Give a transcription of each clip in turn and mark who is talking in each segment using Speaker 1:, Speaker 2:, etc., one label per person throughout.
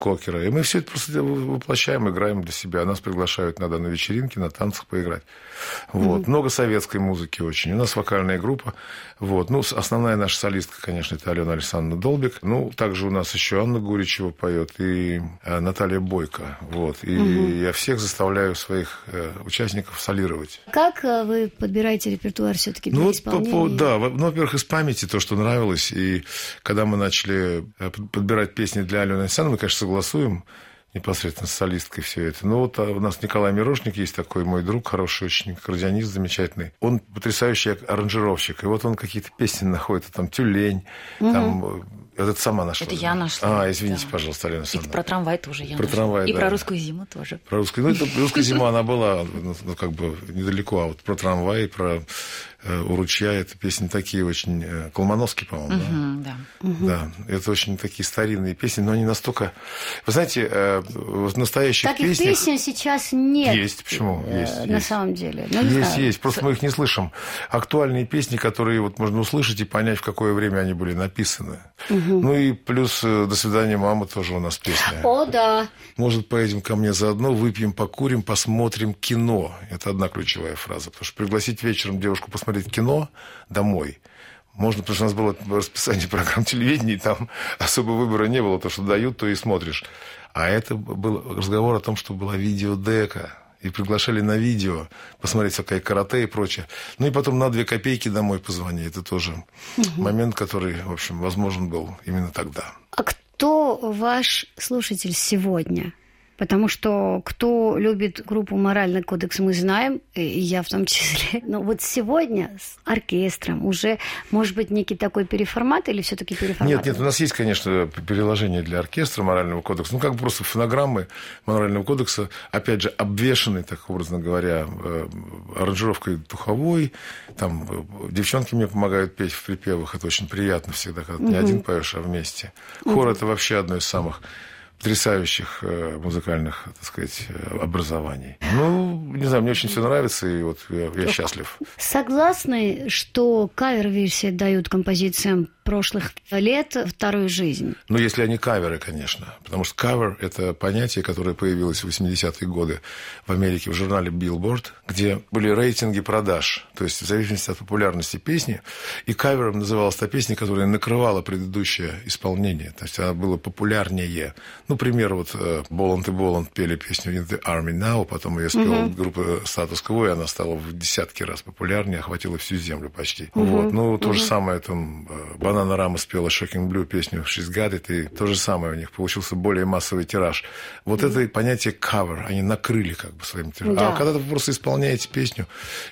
Speaker 1: Кокера. И мы все это просто воплощаем, играем для себя. Нас приглашают иногда на вечеринки, на танцах поиграть. Вот. Много советской музыки очень. У нас вокальная группа. Вот. Ну, основная наша солистка, конечно, это Алена Александровна Долбек. Ну, также у нас еще Анна Гуричева поет и Наталья Бойко. Вот. И я всех заставляю своих участников солировать.
Speaker 2: Как вы подбираете репертуар все-таки для исполнения?
Speaker 1: Да, во-первых, из памяти то, что нравилось. И когда мы начали подбирать песни для Алены Александровны, мы, конечно, согласуем непосредственно с солисткой все это. Ну, вот у нас Николай Мирошник есть такой, мой друг, хороший очень аккордеонист, замечательный. Он потрясающий аранжировщик. И вот он какие-то песни находит, там «Тюлень», там... Это сама нашла.
Speaker 3: Это я нашла.
Speaker 1: Извините, пожалуйста, Алена Александровна.
Speaker 3: И про трамвай тоже я
Speaker 1: про
Speaker 3: нашла.
Speaker 1: Трамвай,
Speaker 3: и
Speaker 1: да.
Speaker 3: про русскую зиму тоже.
Speaker 1: Про русскую... Ну, это русская зима, она была, как бы недалеко. А вот про трамвай, про «У ручья» это песни такие очень... Колмановский, по-моему,
Speaker 3: да?
Speaker 1: Да, это очень такие старинные песни, но они настолько... Вы знаете, в настоящих
Speaker 2: таких
Speaker 1: песнях...
Speaker 2: песен сейчас нет.
Speaker 1: Есть, почему?
Speaker 2: На самом деле.
Speaker 1: Есть. Просто мы их не слышим. Актуальные песни, которые вот можно услышать и понять, в какое время они были написаны. Ну и плюс «До свидания, мама» тоже у нас песня.
Speaker 2: О, да.
Speaker 1: Может, поедем ко мне заодно, выпьем, покурим, посмотрим кино. Это одна ключевая фраза. Потому что пригласить вечером девушку посмотреть кино домой можно, потому что у нас было расписание программ телевидения, и там особо выбора не было. То, что дают, то и смотришь. А это был разговор о том, что была видеодека. И приглашали на видео посмотреть всякое карате и прочее. Ну и потом на 2 копейки домой позвони. Это тоже момент, который, в общем, возможен был именно тогда.
Speaker 2: А кто ваш слушатель сегодня? Потому что кто любит группу «Моральный кодекс», мы знаем, и я в том числе. Но вот сегодня с оркестром уже, может быть, некий такой переформат или все-таки переформат?
Speaker 1: Нет, у нас есть, конечно, переложение для оркестра «Морального кодекса». Ну, как бы просто фонограммы «Морального кодекса», опять же, обвешаны, так образно говоря, аранжировкой духовой. Там девчонки мне помогают петь в припевах. Это очень приятно всегда, когда не один поешь, а вместе. Хор – это вообще одно из самых потрясающих музыкальных, так сказать, образований. Ну, не знаю, мне очень все нравится, и вот я счастлив.
Speaker 2: Согласны, что кавер-версии дают композициям прошлых лет вторую жизнь?
Speaker 1: Ну, если они каверы, конечно. Потому что кавер – это понятие, которое появилось в 80-е годы в Америке в журнале Billboard, где были рейтинги продаж. То есть в зависимости от популярности песни. И кавером называлась та песня, которая накрывала предыдущее исполнение. То есть она была популярнее. Ну, пример, вот Боланд и Боланд пели песню «In the Army Now», потом ее спела группа Status Quo, и она стала в десятки раз популярнее, охватила всю землю почти. Вот. Ну, то же самое там Банана Рама спела Shocking Blue песню «She's Got It», и то же самое у них получился более массовый тираж. Вот это понятие cover, они накрыли как бы своим тиражом.
Speaker 2: Да.
Speaker 1: А когда вы просто исполняете песню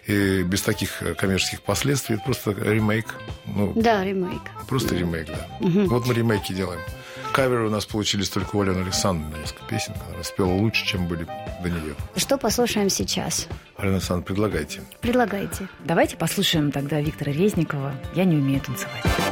Speaker 1: и без таких коммерческих последствий, это просто ремейк. Ну,
Speaker 2: да, ремейк.
Speaker 1: Просто ремейк, да. Вот мы ремейки делаем. Каверы у нас получились только у Алены Александровны на несколько песен, которая спела лучше, чем были до нее.
Speaker 2: Что послушаем сейчас?
Speaker 1: Алена Александровна, предлагайте.
Speaker 2: Предлагайте.
Speaker 3: Давайте послушаем тогда Виктора Резникова «Я не умею танцевать».